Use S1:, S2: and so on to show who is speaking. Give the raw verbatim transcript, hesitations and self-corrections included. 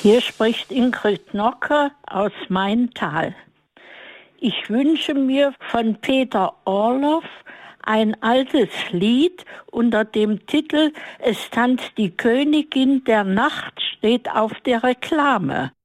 S1: Hier spricht Ingrid Nocke aus Maintal. Ich wünsche mir von Peter Orloff ein altes Lied unter dem Titel »Es tanzt die Königin der Nacht« steht auf der Reklame.